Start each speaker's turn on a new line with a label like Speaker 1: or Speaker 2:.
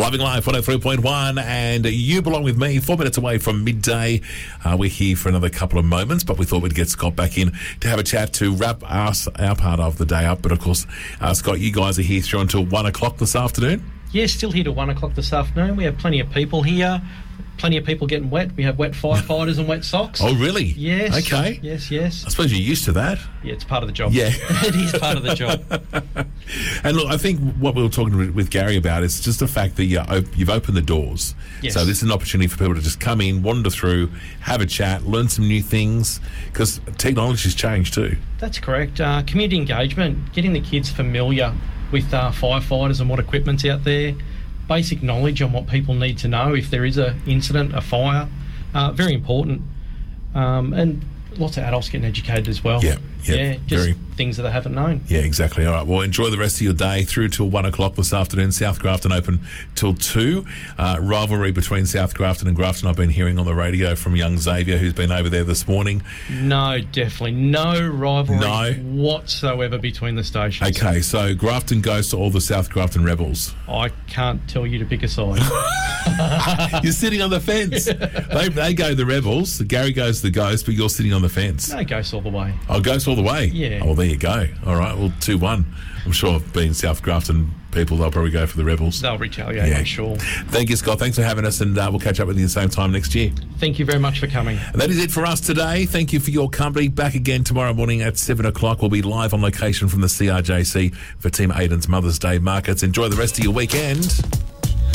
Speaker 1: Driving Live 103.1, and you belong with me. 4 minutes away from midday. We're here for another couple of moments, but we thought we'd get Scott back in to have a chat to wrap our part of the day up. But of course, Scott, you guys are here through until 1 o'clock this afternoon.
Speaker 2: Yeah, still here till 1 o'clock this afternoon. We have plenty of people here. Plenty of people getting wet. We have wet firefighters and wet socks.
Speaker 1: Oh, really?
Speaker 2: Yes.
Speaker 1: Okay.
Speaker 2: Yes.
Speaker 1: I suppose you're used to that.
Speaker 2: Yeah, it's part of the job.
Speaker 1: Yeah.
Speaker 2: It is part of the job.
Speaker 1: And look, I think what we were talking with Gary about is just the fact that you've opened the doors.
Speaker 2: Yes.
Speaker 1: So this is an opportunity for people to just come in, wander through, have a chat, learn some new things, because technology's changed too.
Speaker 2: That's correct. Community engagement, getting the kids familiar with firefighters and what equipment's out there. Basic knowledge on what people need to know if there is an incident, a fire. Very important. And lots of adults getting educated as well.
Speaker 1: Yeah,
Speaker 2: just things that they haven't known.
Speaker 1: Yeah, exactly. All right, well, enjoy the rest of your day through till 1 o'clock this afternoon. South Grafton open till 2. Rivalry between South Grafton and Grafton I've been hearing on the radio from young Xavier, who's been over there this morning.
Speaker 2: No, definitely no rivalry whatsoever between the stations.
Speaker 1: Okay, so Grafton goes to all the South Grafton Rebels.
Speaker 2: I can't tell you to pick a side.
Speaker 1: You're sitting on the fence. They go the Rebels, Gary goes the Ghost, but you're sitting on the fence.
Speaker 2: No, Ghost all the way.
Speaker 1: Oh, Ghost all the way?
Speaker 2: Yeah.
Speaker 1: Oh, well, there you go. All right, well, 2-1. I'm sure being South Grafton people, they'll probably go for the Rebels.
Speaker 2: They'll retaliate, I'm sure.
Speaker 1: Thank you, Scott. Thanks for having us, and we'll catch up with you the same time next year.
Speaker 2: Thank you very much for coming.
Speaker 1: And that is it for us today. Thank you for your company. Back again tomorrow morning at 7 o'clock. We'll be live on location from the CRJC for Team Aidan's Mother's Day markets. Enjoy the rest of your weekend.